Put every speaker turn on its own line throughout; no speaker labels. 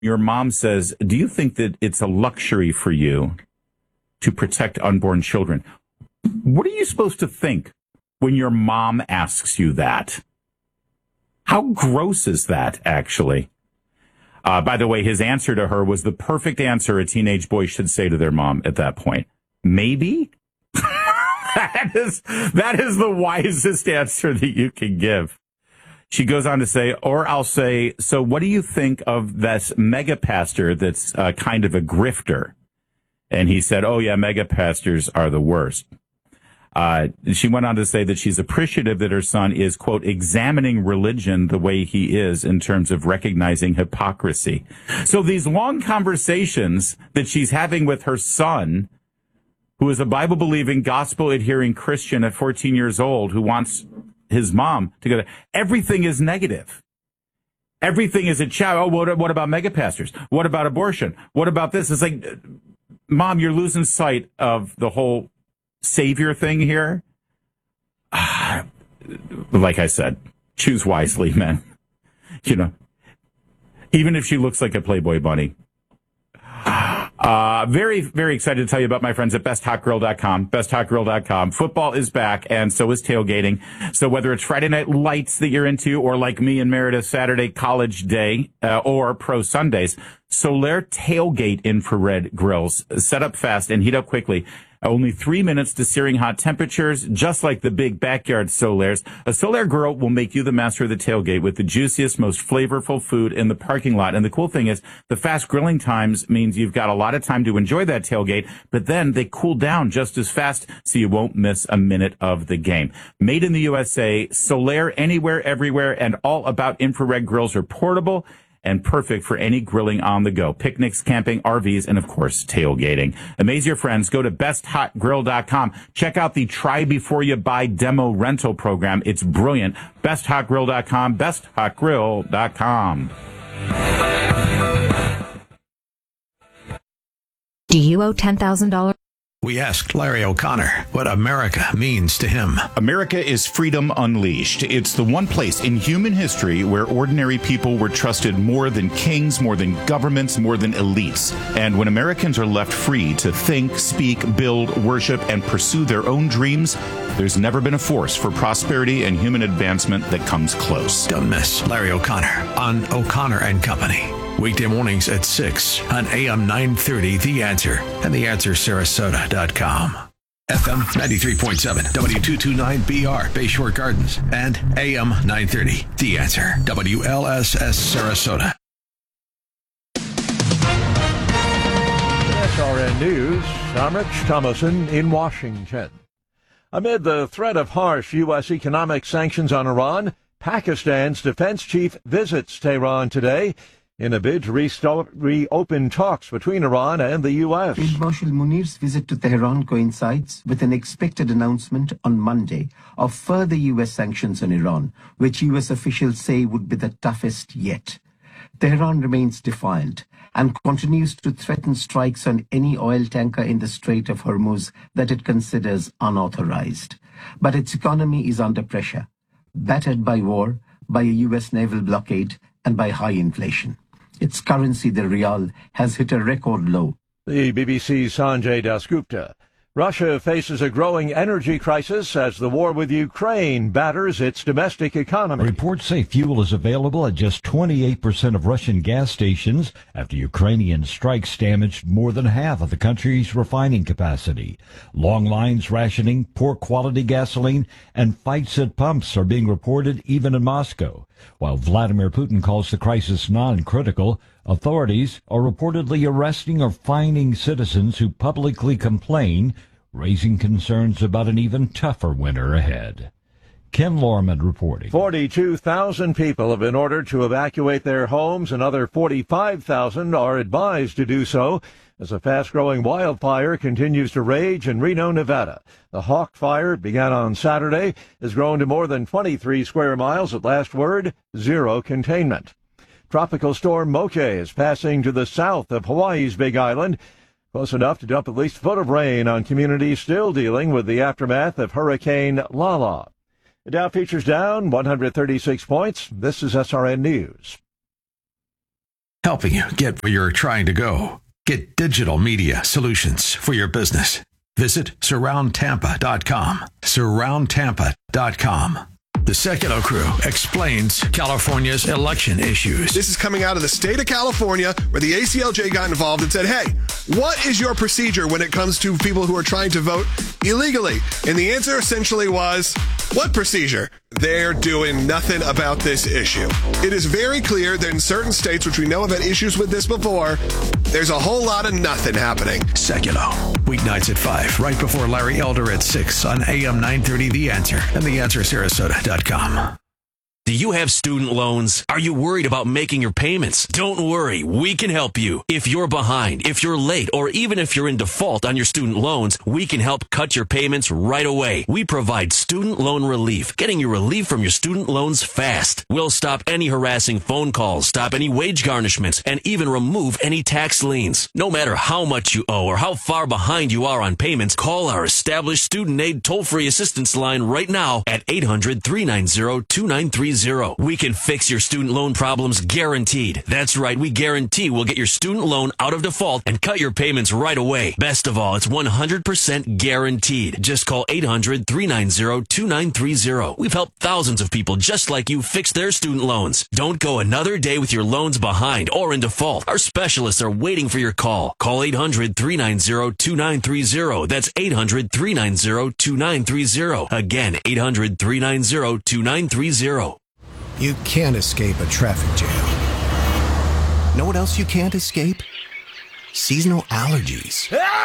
your mom says, do you think that it's a luxury for you to protect unborn children? What are you supposed to think when your mom asks you that? How gross is that, actually? By the way, his answer to her was the perfect answer a teenage boy should say to their mom at that point. Maybe? That is the wisest answer that you can give. She goes on to say, or I'll say, so what do you think of this mega pastor that's kind of a grifter? And he said, oh, yeah, mega pastors are the worst. She went on to say that she's appreciative that her son is, quote, examining religion the way he is in terms of recognizing hypocrisy. So these long conversations that she's having with her son, who is a Bible-believing, gospel-adhering Christian at 14 years old who wants his mom to go, everything is negative. Everything is a chow. Oh, what about megapastors? What about abortion? What about this? It's like, Mom, you're losing sight of the whole savior thing here. Like I said, choose wisely, man. You know, even if she looks like a Playboy bunny. Very, very excited to tell you about my friends at BestHotGrill.com. BestHotGrill.com. Football is back, and so is tailgating. So whether it's Friday Night Lights that you're into, or like me and Meredith, Saturday College Day, or Pro Sundays, Solaire Tailgate infrared grills set up fast and heat up quickly. Only 3 minutes to searing hot temperatures, just like the big backyard Solaire's. A Solaire grill will make you the master of the tailgate with the juiciest, most flavorful food in the parking lot. And the cool thing is, the fast grilling times means you've got a lot of time to enjoy that tailgate, but then they cool down just as fast, so you won't miss a minute of the game. Made in the USA, Solaire anywhere, everywhere, and all about infrared grills are portable and perfect for any grilling on the go. Picnics, camping, RVs, and of course, tailgating. Amaze your friends. Go to BestHotGrill.com. Check out the Try Before You Buy demo rental program. It's brilliant. BestHotGrill.com. BestHotGrill.com.
Do you owe $10,000?
We asked Larry O'Connor what America means to him.
America is freedom unleashed. It's the one place in human history where ordinary people were trusted more than kings, more than governments, more than elites. And when Americans are left free to think, speak, build, worship, and pursue their own dreams, there's never been a force for prosperity and human advancement that comes close.
Don't miss Larry O'Connor on O'Connor and Company. Weekday mornings at 6 on AM 930, The Answer, and TheAnswerSarasota.com. FM 93.7, W229BR, Bayshore Gardens, and AM 930, The Answer, WLSS Sarasota.
SRN News, I'm Rich Thomason in Washington. Amid the threat of harsh U.S. economic sanctions on Iran, Pakistan's defense chief visits Tehran today in a bid to reopen talks between Iran and the U.S.
Field Marshal Munir's visit to Tehran coincides with an expected announcement on Monday of further U.S. sanctions on Iran, which U.S. officials say would be the toughest yet. Tehran remains defiant and continues to threaten strikes on any oil tanker in the Strait of Hormuz that it considers unauthorized. But its economy is under pressure, battered by war, by a U.S. naval blockade, and by high inflation. Its currency, the rial, has hit a record low.
The BBC's Sanjay Dasgupta. Russia faces a growing energy crisis as the war with Ukraine batters its domestic economy.
Reports say fuel is available at just 28% of Russian gas stations after Ukrainian strikes damaged more than half of the country's refining capacity. Long lines, rationing, poor quality gasoline, and fights at pumps are being reported even in Moscow. While Vladimir Putin calls the crisis non-critical, authorities are reportedly arresting or fining citizens who publicly complain, raising concerns about an even tougher winter ahead. Ken Lorman reporting.
42,000 people have been ordered to evacuate their homes. Another 45,000 are advised to do so as a fast-growing wildfire continues to rage in Reno, Nevada. The Hawk Fire began on Saturday, has grown to more than 23 square miles. At last word, zero containment. Tropical storm Moche is passing to the south of Hawaii's Big Island, close enough to dump at least a foot of rain on communities still dealing with the aftermath of Hurricane Lala. The Dow Futures down 136 points. This is SRN News.
helping you get where you're trying to go. Get digital media solutions for your business. Visit surroundtampa.com. Surroundtampa.com. The Secular Crew explains California's election issues.
This is coming out of the state of California, where the ACLJ got involved and said, hey, what is your procedure when it comes to people who are trying to vote illegally? And the answer essentially was, what procedure? They're doing nothing about this issue. It is very clear that in certain states, which we know have had issues with this before, there's a whole lot of nothing happening.
Secular. Weeknights at 5, right before Larry Elder at 6 on AM 930 The Answer and TheAnswerSarasota.com.
Do you have student loans? Are you worried about making your payments? Don't worry, we can help you. If you're behind, if you're late, or even if you're in default on your student loans, we can help cut your payments right away. We provide student loan relief, getting you relief from your student loans fast. We'll stop any harassing phone calls, stop any wage garnishments, and even remove any tax liens. No matter how much you owe or how far behind you are on payments, call our established student aid toll-free assistance line right now at 800-390-2930. We can fix your student loan problems guaranteed. That's right, we guarantee we'll get your student loan out of default and cut your payments right away. Best of all, it's 100% guaranteed. Just call 800-390-2930. We've helped thousands of people just like you fix their student loans. Don't go another day with your loans behind or in default. Our specialists are waiting for your call. Call 800-390-2930. That's 800-390-2930. Again, 800-390-2930.
You can't escape a traffic jam. Know what else you can't escape? Seasonal allergies.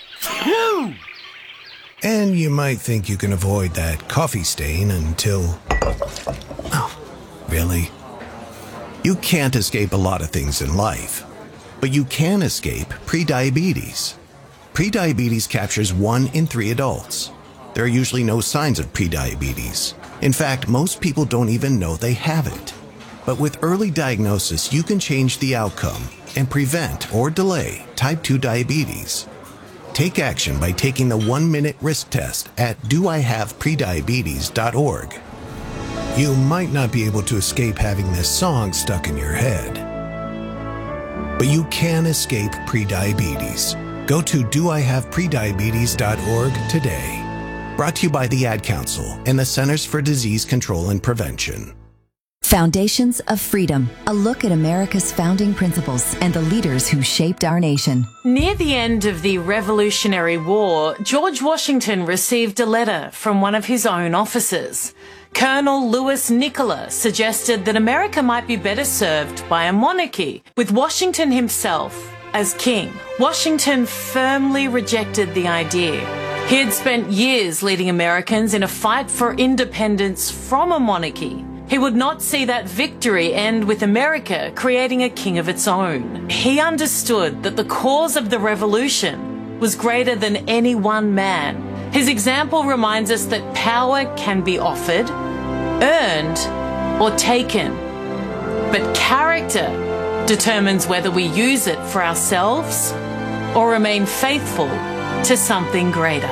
And you might think you can avoid that coffee stain until... Oh, really? You can't escape a lot of things in life, but you can escape prediabetes. Prediabetes captures 1 in 3 adults. There are usually no signs of prediabetes. In fact, most people don't even know they have it. But with early diagnosis, you can change the outcome and prevent or delay type 2 diabetes. Take action by taking the 1-minute risk test at doihaveprediabetes.org. You might not be able to escape having this song stuck in your head, but you can escape prediabetes. Go to doihaveprediabetes.org today. Brought to you by the Ad Council and the Centers for Disease Control and Prevention.
Foundations of Freedom, a look at America's founding principles and the leaders who shaped our nation.
Near the end of the Revolutionary War, George Washington received a letter from one of his own officers. Colonel Louis Nicola suggested that America might be better served by a monarchy, with Washington himself as king. Washington firmly rejected the idea. He had spent years leading Americans in a fight for independence from a monarchy. He would not see that victory end with America creating a king of its own. He understood that the cause of the revolution was greater than any one man. His example reminds us that power can be offered, earned, or taken. But character determines whether we use it for ourselves or remain faithful to something greater.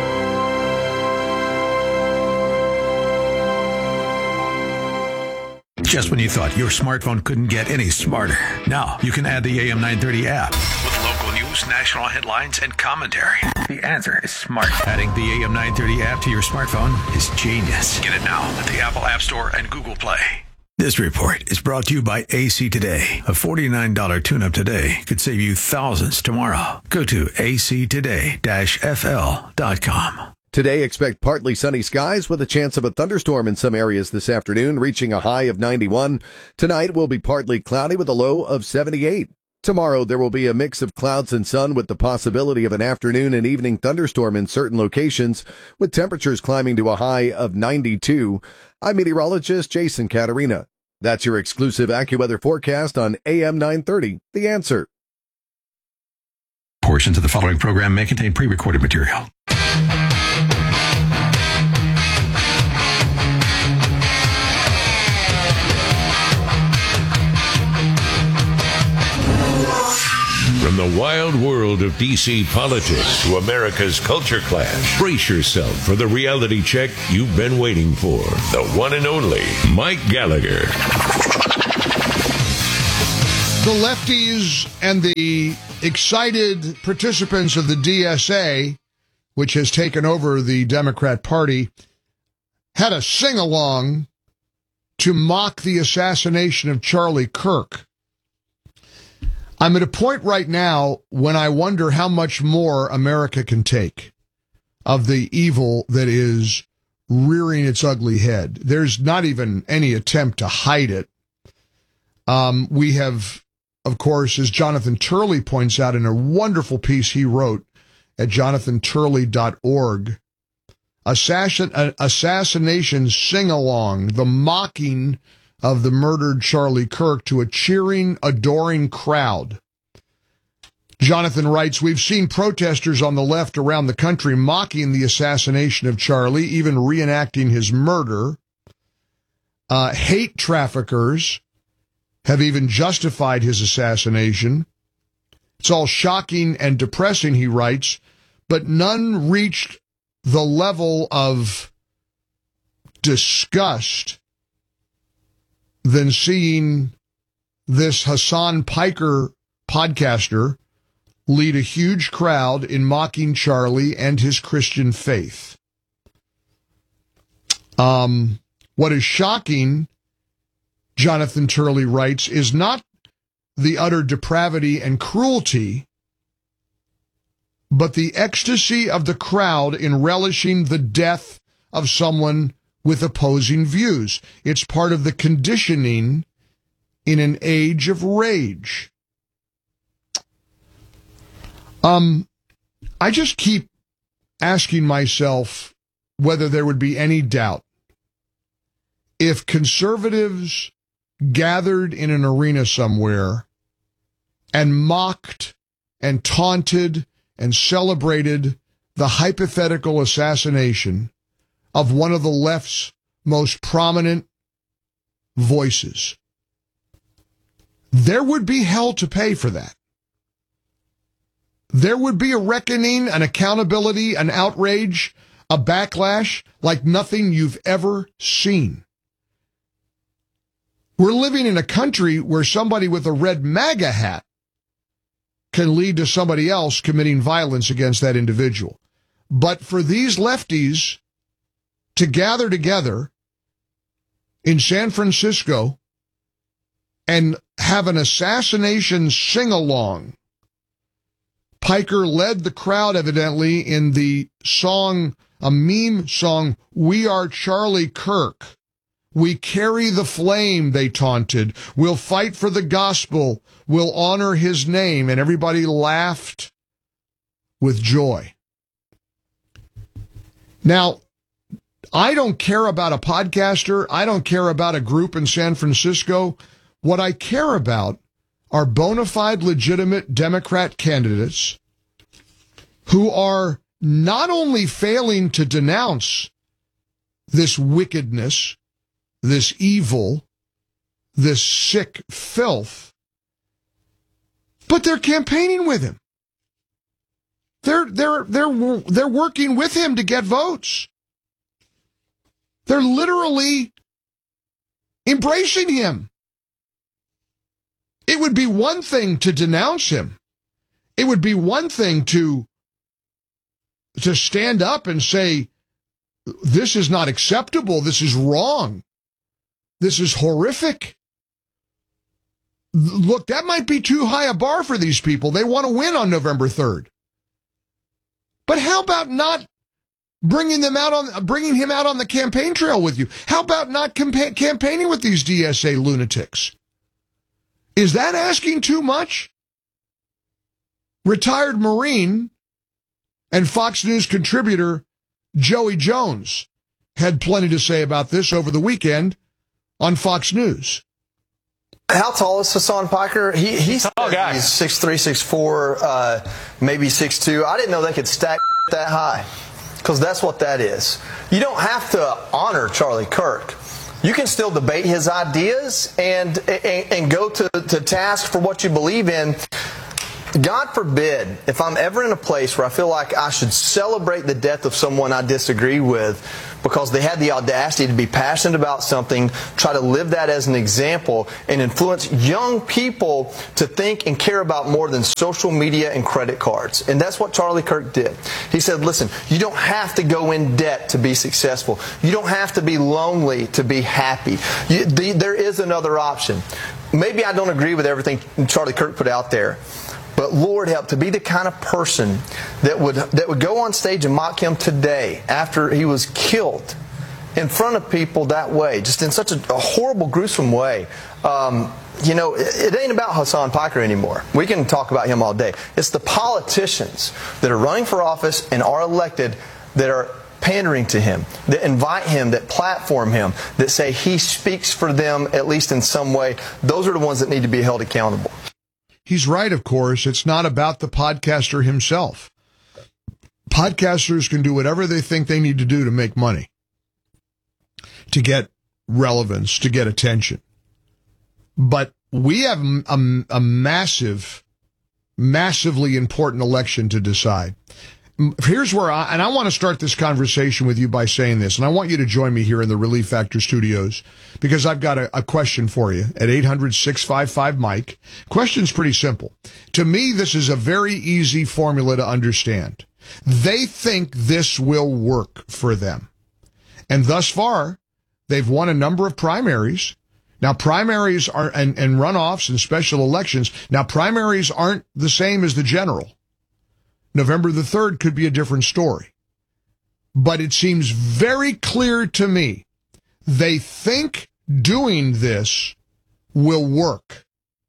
Just when you thought your smartphone couldn't get any smarter, now you can add the AM 930 app with local news, national headlines, and commentary. The answer is smart. Adding the AM 930 app to your smartphone is genius. Get it now at the Apple App Store and Google Play. This report is brought to you by AC Today. A $49 tune-up today could save you thousands tomorrow. Go to actoday-fl.com.
Today, expect partly sunny skies with a chance of a thunderstorm in some areas this afternoon, reaching a high of 91. Tonight will be partly cloudy with a low of 78. Tomorrow, there will be a mix of clouds and sun with the possibility of an afternoon and evening thunderstorm in certain locations, with temperatures climbing to a high of 92. I'm meteorologist Jason Caterina. That's your exclusive AccuWeather forecast on AM 930, The Answer.
Portions of the following program may contain pre-recorded material.
From the wild world of D.C. politics to America's culture clash, brace yourself for the reality check you've been waiting for. The one and only Mike Gallagher.
The lefties and the excited participants of the DSA, which has taken over the Democrat Party, had a sing-along to mock the assassination of Charlie Kirk. I'm at a point right now when I wonder how much more America can take of the evil that is rearing its ugly head. There's not even any attempt to hide it. We have, of course, as Jonathan Turley points out in a wonderful piece he wrote at jonathanturley.org, assassination sing-along, the mocking of the murdered Charlie Kirk to a cheering, adoring crowd. Jonathan writes, we've seen protesters on the left around the country mocking the assassination of Charlie, even reenacting his murder. Hate traffickers have even justified his assassination. It's all shocking and depressing, he writes, but none reached the level of disgust than seeing this Hassan Piker podcaster lead a huge crowd in mocking Charlie and his Christian faith. What is shocking, Jonathan Turley writes, is not the utter depravity and cruelty, but the ecstasy of the crowd in relishing the death of someone with opposing views. It's part of the conditioning in an age of rage. I just keep asking myself whether there would be any doubt if conservatives gathered in an arena somewhere and mocked and taunted and celebrated the hypothetical assassination of one of the left's most prominent voices. There would be hell to pay for that. There would be a reckoning, an accountability, an outrage, a backlash like nothing you've ever seen. We're living in a country where somebody with a red MAGA hat can lead to somebody else committing violence against that individual. But for these lefties to gather together in San Francisco and have an assassination sing-along, Piker led the crowd, evidently, in the song, a meme song, "We Are Charlie Kirk. We carry the flame," they taunted. "We'll fight for the gospel. We'll honor his name." And everybody laughed with joy. Now, I don't care about a podcaster. I don't care about a group in San Francisco. What I care about are bona fide, legitimate Democrat candidates who are not only failing to denounce this wickedness, this evil, this sick filth, but they're campaigning with him. They're working with him to get votes. They're literally embracing him. It would be one thing to denounce him. It would be one thing to stand up and say, this is not acceptable, this is wrong, this is horrific. Look, that might be too high a bar for these people. They want to win on November 3rd. But how about not bringing him out on the campaign trail with you? How about not campaigning with these DSA lunatics? Is that asking too much? Retired Marine and Fox News contributor Joey Jones had plenty to say about this over the weekend on Fox News.
How tall is Hassan Piker? He's tall guy. He's 6'3", 6'4", maybe 6'2". I didn't know they could stack that high, because that's what that is. You don't have to honor Charlie Kirk. You can still debate his ideas and go to task for what you believe in. God forbid, if I'm ever in a place where I feel like I should celebrate the death of someone I disagree with because they had the audacity to be passionate about something, try to live that as an example, and influence young people to think and care about more than social media and credit cards. And that's what Charlie Kirk did. He said, listen, you don't have to go in debt to be successful. You don't have to be lonely to be happy. There is another option. Maybe I don't agree with everything Charlie Kirk put out there, but Lord help to be the kind of person that would go on stage and mock him today after he was killed in front of people that way, just in such a horrible, gruesome way. It ain't about Hasan Piker anymore. We can talk about him all day. It's the politicians that are running for office and are elected that are pandering to him, that invite him, that platform him, that say he speaks for them, at least in some way. Those are the ones that need to be held accountable.
He's right, of course. It's not about the podcaster himself. Podcasters can do whatever they think they need to do to make money, to get relevance, to get attention. But we have a massively important election to decide. Here's where I want to start this conversation with you by saying this, and I want you to join me here in the Relief Factor studios, because I've got a question for you at 800-655-MIKE. Question's pretty simple. To me, this is a very easy formula to understand. They think this will work for them. And thus far, they've won a number of primaries. Now, primaries are, and runoffs and special elections. Now, primaries aren't the same as the general. November the 3rd could be a different story. But it seems very clear to me they think doing this will work.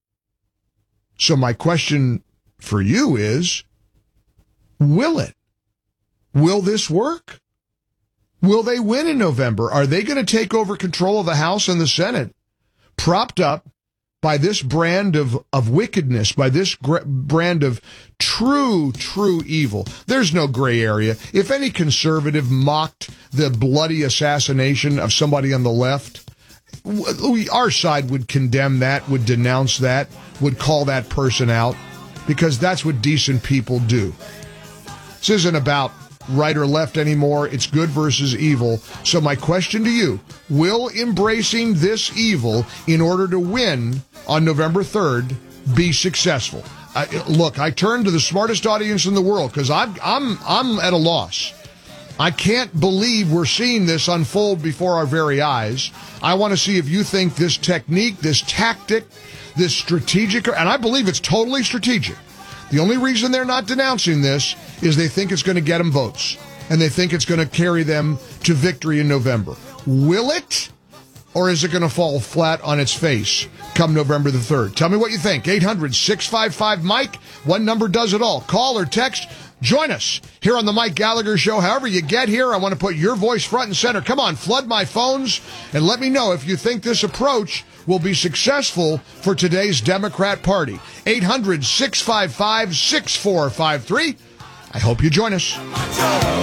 So my question for you is, will it? Will this work? Will they win in November? Are they going to take over control of the House and the Senate, propped up by this brand of wickedness, by this brand of true evil? There's no gray area. If any conservative mocked the bloody assassination of somebody on the left, our side would condemn that, would denounce that, would call that person out, because that's what decent people do. This isn't about right or left anymore. It's good versus evil. So my question to you, will embracing this evil in order to win on November 3rd be successful? Look, I turn to the smartest audience in the world because I'm at a loss. I can't believe we're seeing this unfold before our very eyes. I want to see if you think this technique, this tactic, this strategic, and I believe it's totally strategic. The only reason they're not denouncing this is they think it's going to get them votes, and they think it's going to carry them to victory in November. Will it, or is it going to fall flat on its face come November the 3rd? Tell me what you think. 800-655-MIKE. One number does it all. Call or text. Join us here on the Mike Gallagher Show. However you get here, I want to put your voice front and center. Come on, flood my phones and let me know if you think this approach will be successful for today's Democrat Party. 800-655-6453. I hope you join us.